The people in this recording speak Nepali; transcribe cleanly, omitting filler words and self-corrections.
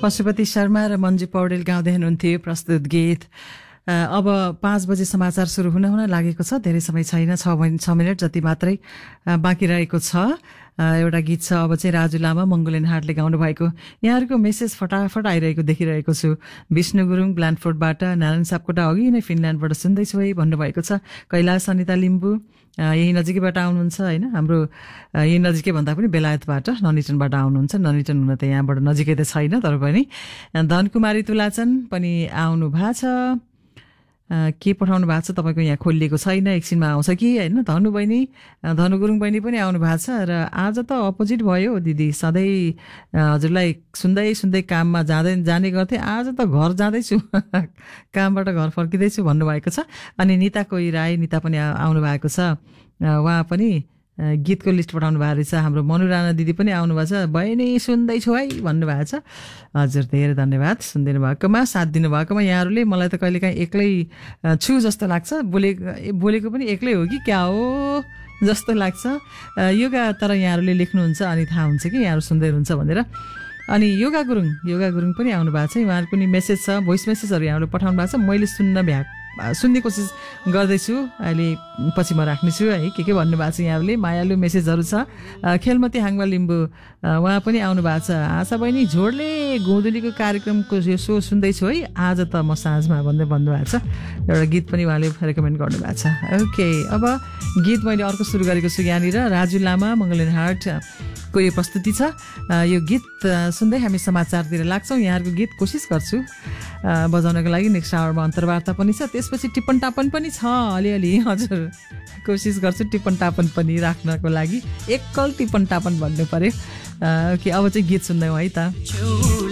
पशुपति शर्मा र मन्जु पौडेल गाउँदै हुनुहुन्थ्यो प्रस्तुत गीत। अब 5 बजे समाचार सुरु हुन लागेको छ। धेरै समय छैन, 6 मिनट जति मात्रै बाँकी रहेको छ। एउटा गीत छ अब चाहिँ राजु लामा मङ्गोलियन हाटले गाउनु भएको। यहाँहरूको मेसेज फटाफट आइरहेको देखिरहेको छु। विष्णु गुरुङ ब्ल्यान्डफोर्डबाट, नारायण सापकोटा अघि नै फिनल्यान्डबाट सुन्दैछु है भन्नुभएको छ। कैलाश अनिता लिम्बू यही नजिकैबाट आउनुहुन्छ होइन, हाम्रो यही नजिकै भन्दा पनि बेलायतबाट ननिटनबाट आउनुहुन्छ। ननिटन हुन त यहाँबाट नजिकै त छैन, तर पनि धनकुमारी तुलाचन पनि आउनु भएको छ। के पठाउनु भएको छ तपाईँको यहाँ खोलिएको छैन, एकछिनमा आउँछ कि होइन। धनु बहिनी, धनु गुरुङ बहिनी पनि आउनु भएको छ। र आज त अपोजिट भयो दिदी, सधैँ हजुरलाई सुन्दै सुन्दै काममा जाने गर्थेँ, आज त घर जाँदैछु कामबाट घर फर्किँदैछु भन्नुभएको छ। अनि निता कोही राई, निता पनि आउनु भएको छ। उहाँ पनि गीतको लिस्ट पठाउनु भएको रहेछ। हाम्रो मनु राणा दिदी पनि आउनुभएको छ। बहिनी सुन्दैछु है भन्नुभएको छ। हजुर धेरै धन्यवाद सुनिदिनु भएकोमा, साथ दिनुभएकोमा। यहाँहरूले मलाई त कहिलेकाहीँ एक्लै छु जस्तो लाग्छ, बोलेको पनि एक्लै हो कि क्या हो जस्तो लाग्छ योगा। तर यहाँहरूले लेख्नुहुन्छ अनि थाहा हुन्छ कि यहाँहरू सुन्दै हुनुहुन्छ भनेर। अनि योगा गुरुङ पनि आउनु भएको छ। उहाँहरूको पनि मेसेज छ, भोइस मेसेजहरू यहाँहरूले पठाउनु भएको छ। मैले सुन्ने कोसिस गर्दैछु, अहिले पछि म राख्नेछु है के भन्नुभएको छ यहाँहरूले। मायालु मेसेजहरू छ। खेलमती हाङमा लिम्बू उहाँ पनि आउनु भएको छ। आशा बहिनी झोडले गोधुलीको कार्यक्रमको यो सो सुन्दैछु है आज त म साँझमा भन्नुभएको छ। एउटा गीत पनि उहाँले रेकमेन्ड गर्नुभएको छ। ओके, अब गीत मैले अर्को सुरु गरेको छु यहाँनिर। राजु लामा मङ्गोलियन हाटको यो प्रस्तुति छ। यो गीत सुन्दै हामी समाचारतिर लाग्छौँ। यहाँहरूको गीत कोसिस गर्छु बजाउनको लागि। नेक्स्ट आवरमा अन्तर्वार्ता पनि छ, त्यसपछि टिप्पण टापन पनि छ अलिअलि। हजुर कोसिस गर्छु टिप्पण टापन पनि राख्नको लागि। एकल टिप्पण टापन भन्नु पर्यो। ओके, अब चाहिँ गीत सुन्दैछौँ है त।